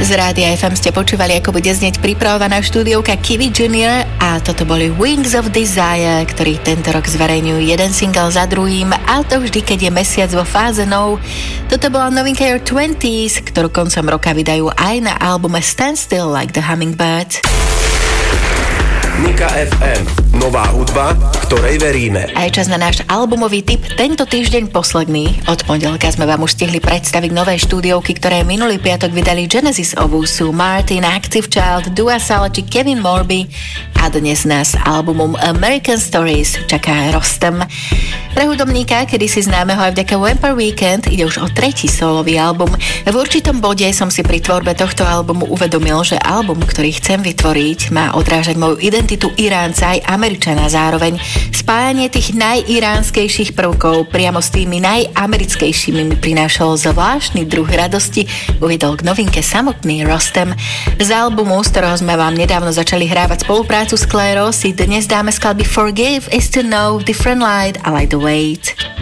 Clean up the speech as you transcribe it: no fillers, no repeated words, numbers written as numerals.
Z Rádia FM ste počúvali, ako bude znieť pripravovaná štúdiovka Kiwi Junior a toto boli Wings of Desire, ktorí tento rok zverejňujú jeden single za druhým a to vždy, keď je mesiac vo fáze no. Toto bola novinka Your 20s, ktorú koncom roka vydajú aj na albume Stand Still Like the Hummingbird. Nika FM. Nová hudba, ktorej veríme. A je čas na náš albumový tip. Tento týždeň posledný. Od pondelka sme vám už stihli predstaviť nové štúdiovky, ktoré minulý piatok vydali Genesis Owusu, Martin, Active Child, Dua Sala či Kevin Morby. A dnes nás albumom American Stories čaká Rostam. Pre hudobníka, kedysi známeho aj vďaka Vampire Weekend, ide už o tretí solový album. V určitom bode som si pri tvorbe tohto albumu uvedomil, že album, ktorý chcem vytvoriť, má odrážať moju identitu Iránca aj Američana zároveň. Spájanie tých najiránskejších prvkov priamo s tými najamerickejšími mi prinášalo zvláštny druh radosti, uviedol k novinke samotný Rostam. Z albumu, z ktorého sme vám nedávno začali hrávať spoluprácu s Clairo, si dnes dáme skladby Forgive is to know, Different Light a Like the Wait.